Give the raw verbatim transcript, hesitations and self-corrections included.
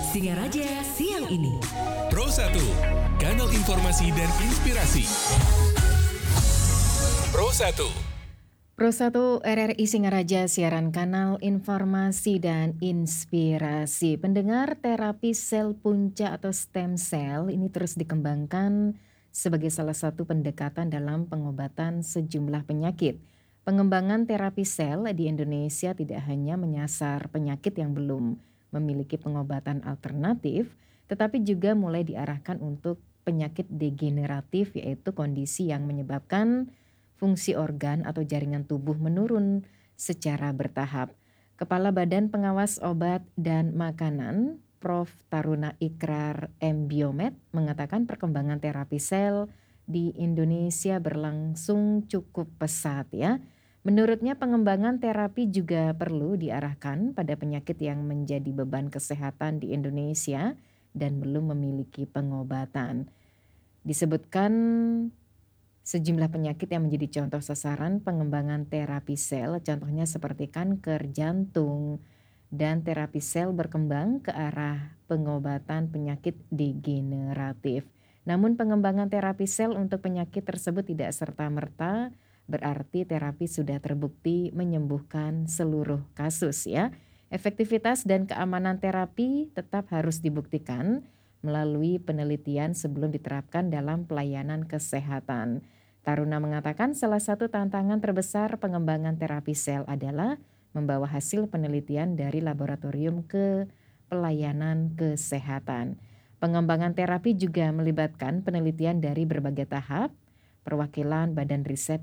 Singaraja siang ini. Pro satu, kanal informasi dan inspirasi. Pro satu. Pro satu R R I Singaraja siaran kanal informasi dan inspirasi. Pendengar, terapi sel punca atau stem cell ini terus dikembangkan sebagai salah satu pendekatan dalam pengobatan sejumlah penyakit. Pengembangan terapi sel di Indonesia tidak hanya menyasar penyakit yang belum memiliki pengobatan alternatif, tetapi juga mulai diarahkan untuk penyakit degeneratif, yaitu kondisi yang menyebabkan fungsi organ atau jaringan tubuh menurun secara bertahap. Kepala Badan Pengawas Obat dan Makanan, Profesor Taruna Ikrar M. Biomed, mengatakan perkembangan terapi sel di Indonesia berlangsung cukup pesat ya. Menurutnya pengembangan terapi juga perlu diarahkan pada penyakit yang menjadi beban kesehatan di Indonesia dan belum memiliki pengobatan. Disebutkan sejumlah penyakit yang menjadi contoh sasaran pengembangan terapi sel, contohnya seperti kanker jantung, dan terapi sel berkembang ke arah pengobatan penyakit degeneratif. Namun pengembangan terapi sel untuk penyakit tersebut tidak serta-merta berarti terapi sudah terbukti menyembuhkan seluruh kasus ya. Efektivitas dan keamanan terapi tetap harus dibuktikan melalui penelitian sebelum diterapkan dalam pelayanan kesehatan. Taruna mengatakan salah satu tantangan terbesar pengembangan terapi sel adalah membawa hasil penelitian dari laboratorium ke pelayanan kesehatan. Pengembangan terapi juga melibatkan penelitian dari berbagai tahap, perwakilan badan riset